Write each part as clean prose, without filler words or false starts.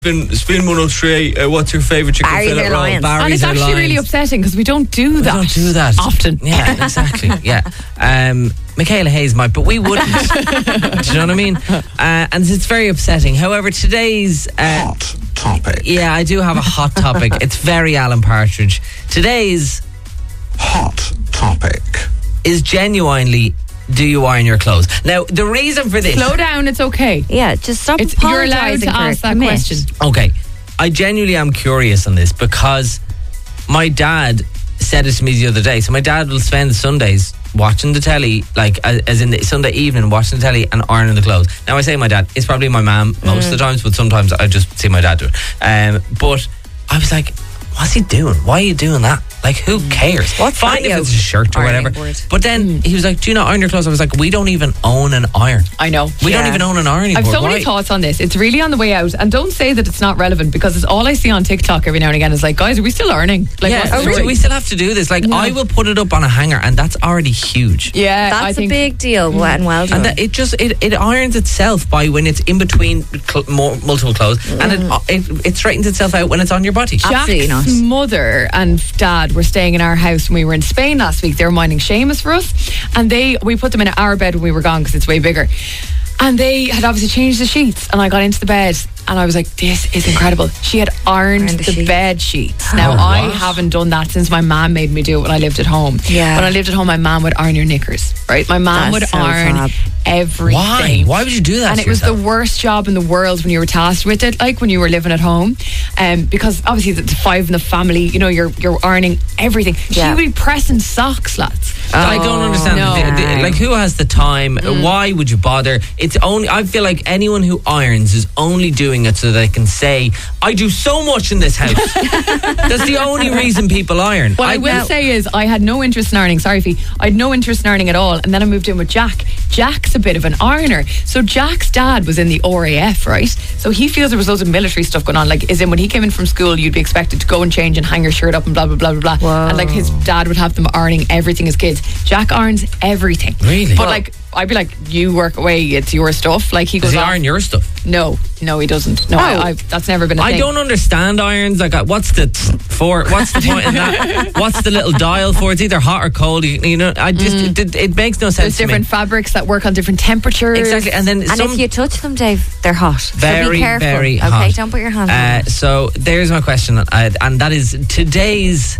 Spin 103. What's your favourite chicken Barry's fillet or roll? Lions? Barry's And it's or actually Lions. really upsetting because we don't do that. We don't do that often. Yeah, exactly. Yeah. Michaela Hayes might, but we wouldn't. Do you know what I mean? And it's very upsetting. However, today's Hot topic. yeah, I do have a hot topic. It's very Alan Partridge. Today's Hot topic. is genuinely, do you iron your clothes? Now, the reason for this... Slow down, it's okay. Yeah, just stop You're allowed apologising to for ask it. that Commit. question. Okay, I genuinely am curious on this because my dad said it to me the other day. So my dad will spend Sundays watching the telly, like as in the Sunday evening, watching the telly and ironing the clothes. Now I say my dad, it's probably my mum most of the times, but sometimes I just see my dad do it. But I was like, what's he doing? Why are you doing that? Like, who cares? What's Fine that if it's a shirt or ironing whatever. board? But then he was like, do you not iron your clothes? I was like, we don't even own an iron. I know. We don't Yeah. even own an ironing I've board. so many Why? thoughts on this. It's really on the way out. And don't say that it's not relevant because it's all I see on TikTok every now and again is like, guys, are we still earning? Like, Yeah, what's the so story? we still have to do this. Like, I will put it up on a hanger, and that's already huge. Yeah, That's I think a big deal. And well done. And that it irons itself by when it's in between multiple clothes, and it straightens itself out when it's on your body. Absolutely Jack's not. mother and dad were staying in our house when we were in Spain last week. They were minding Seamus for us, and we put them in our bed when we were gone because it's way bigger. And they had obviously changed the sheets, and I got into the bed and I was like, this is incredible. She had ironed Ironed the the sheets. bed sheets. Now, Oh, I what? haven't done that since my mom made me do it when I lived at home. Yeah. When I lived at home, my mom would iron your knickers, right? My mom That's would so iron fab. everything. Why would you do that? And to it was the yourself? worst job in the world when you were tasked with it, like when you were living at home, because obviously the five in the family, you know, you're ironing everything. Yeah. She would be pressing socks, lads. I don't understand. no. Like, who has the time? Why would you bother? It's only. I feel like anyone who irons is only doing it so they can say, "I do so much in this house." That's the only reason people iron. What I will say is I had no interest in ironing. Sorry, Fee. I had no interest in ironing at all. And then I moved in with Jack. Jack's a bit of an ironer. So Jack's dad was in the RAF, right? So he feels there was loads of military stuff going on. Like, as in when he came in from school, you'd be expected to go and change and hang your shirt up and blah, blah, blah, blah, blah. Whoa. And like his dad would have them ironing everything as kids. Jack irons everything. Really? But like, I'd be like, you work away, it's your stuff. Like, he goes Does he off. iron your stuff? No, he doesn't. No, Oh. that's never been a thing. I don't understand irons. Like, what's the What's the point in that? What's the little dial for? It's either hot or cold. You know, I just it makes no sense There's to me. different fabrics that work on different temperatures. Exactly, and then And some if you touch them, Dave, they're hot. So very be careful. very okay, hot. don't put your hands on them. So there's my question, and that is today's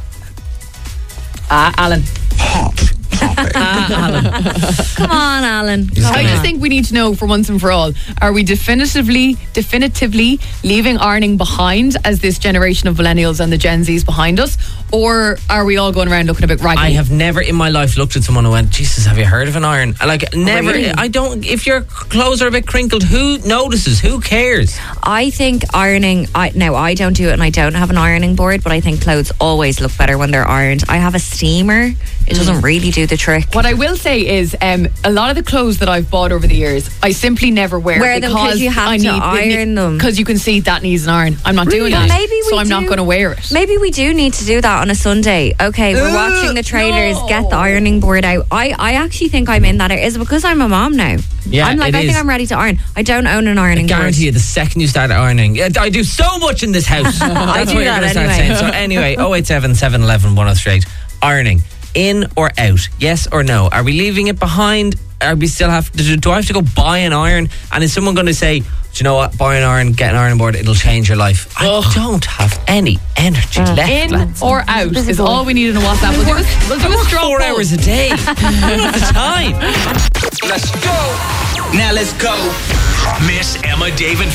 Alan. Hot topic. Come on, Alan. I just think we need to know for once and for all, are we definitively leaving ironing behind as this generation of millennials and the Gen Zs behind us? Or are we all going around looking a bit raggedy? I have never in my life looked at someone and went, Jesus, have you heard of an iron? Like, never. Really? I don't. If your clothes are a bit crinkled, who notices? Who cares? I think ironing, I don't do it and I don't have an ironing board, but I think clothes always look better when they're ironed. I have a steamer. It doesn't really do the trick. What I will say is, a lot of the clothes that I've bought over the years, I simply never wear Wear them 'cause you have to iron them. Because you can see that needs an iron. I'm not doing But that, maybe we so I'm not do- going to wear it. Maybe we do need to do that on a Sunday. Okay, we're watching the trailers. no. Get the ironing board out. I actually think I'm in that. Is it because I'm a mom now? Yeah, I'm like, it I think is. I'm ready to iron. I don't own an ironing I guarantee you, board. the second you start ironing, yeah, I do so much in this house. That's do what you're that going to start anyway. saying. So anyway, 087 711 1038. Ironing, in or out? Yes or no? Are we leaving it behind? Are we still have to? Do I have to go buy an iron? And is someone going to say, do you know what? Buy an iron, get an ironing board. It'll change your life. I don't have any energy left. In lads. or out is all we need in a WhatsApp. We'll do a straw 4 poll. hours a day. I don't have the time. Let's go. Now let's go. Miss Emma, Dave, and